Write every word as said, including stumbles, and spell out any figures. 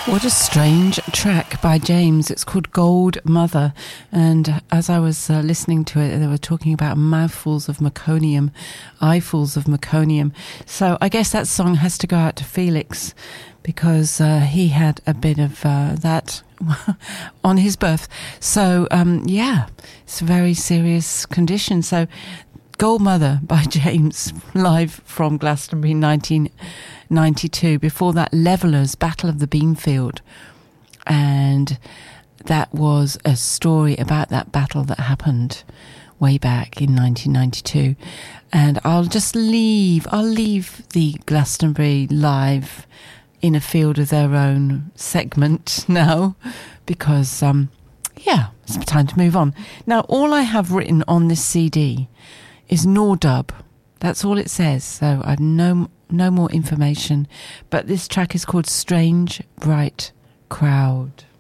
What a strange track by James. It's called Gold Mother. And as I was uh, listening to it, they were talking about mouthfuls of meconium, eyefuls of meconium. So I guess that song has to go out to Felix because uh, he had a bit of uh, that on his birth. So, um, yeah, it's a very serious condition. So Gold Mother by James, live from Glastonbury nineteen ninety-two. Before that, Levellers, Battle of the Beanfield. And that was a story about that battle that happened way back in nineteen ninety-two. And I'll just leave, I'll leave the Glastonbury live in a field of their own segment now because, um, yeah, it's time to move on. Now, all I have written on this C D is Nordub. That's all it says. So I've no no more information. But this track is called Strange Bright Crowd.